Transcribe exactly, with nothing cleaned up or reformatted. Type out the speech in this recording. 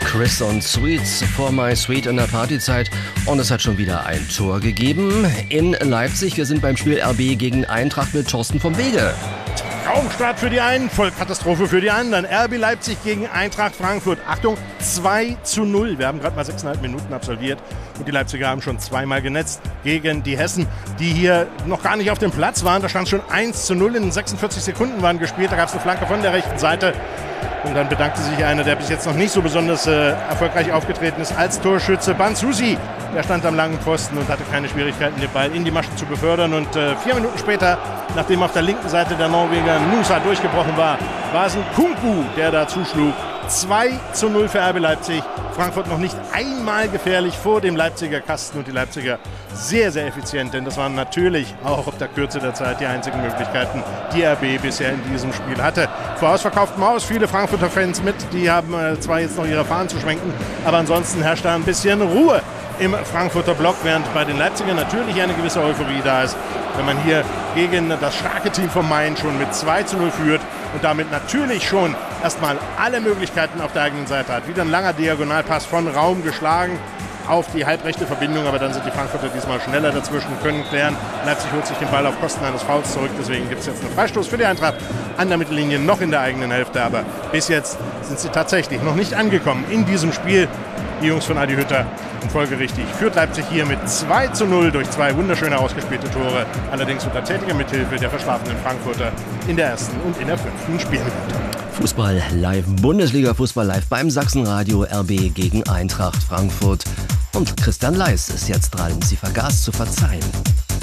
Chris und Sweets for my sweet in der Partyzeit. Und es hat schon wieder ein Tor gegeben in Leipzig. Wir sind beim Spiel R B gegen Eintracht mit Thorsten vom Wege. Traumstart für die einen, Vollkatastrophe für die anderen. R B Leipzig gegen Eintracht Frankfurt. Achtung, zwei zu null. Wir haben gerade mal sechseinhalb Minuten absolviert und die Leipziger haben schon zweimal genetzt gegen die Hessen, die hier noch gar nicht auf dem Platz waren. Da stand schon eins zu null. In sechsundvierzig Sekunden waren gespielt. Da gab es eine Flanke von der rechten Seite. Und dann bedankte sich einer, der bis jetzt noch nicht so besonders äh, erfolgreich aufgetreten ist, als Torschütze Bansusi. Der stand am langen Pfosten und hatte keine Schwierigkeiten, den Ball in die Maschen zu befördern. Und äh, vier Minuten später, nachdem auf der linken Seite der Norweger Nusa durchgebrochen war, war es ein Kunku, der da zuschlug. zwei zu null für R B Leipzig. Frankfurt noch nicht einmal gefährlich vor dem Leipziger Kasten und die Leipziger sehr, sehr effizient, denn das waren natürlich auch auf der Kürze der Zeit die einzigen Möglichkeiten, die R B bisher in diesem Spiel hatte. Vor ausverkauftem Haus, viele Frankfurter Fans mit, die haben äh, zwar jetzt noch ihre Fahnen zu schwenken, aber ansonsten herrscht da ein bisschen Ruhe im Frankfurter Block, während bei den Leipzigern natürlich eine gewisse Euphorie da ist, wenn man hier gegen das starke Team von Main schon mit zwei zu null führt und damit natürlich schon erstmal alle Möglichkeiten auf der eigenen Seite hat. Wieder ein langer Diagonalpass von Raum geschlagen auf die halbrechte Verbindung, aber dann sind die Frankfurter diesmal schneller dazwischen, können klären. Leipzig holt sich den Ball auf Kosten eines Fouls zurück, deswegen gibt es jetzt einen Freistoß für die Eintracht an der Mittellinie, noch in der eigenen Hälfte, aber bis jetzt sind sie tatsächlich noch nicht angekommen in diesem Spiel. Die Jungs von Adi Hütter, und folgerichtig führt Leipzig hier mit zwei zu null durch zwei wunderschöne ausgespielte Tore, allerdings unter tätiger Mithilfe der verschlafenen Frankfurter in der ersten und in der fünften Spielminute. Fußball live, Bundesliga Fußball live beim Sachsenradio. R B gegen Eintracht Frankfurt. Und Christian Leis ist jetzt dran. Sie vergaß zu verzeihen.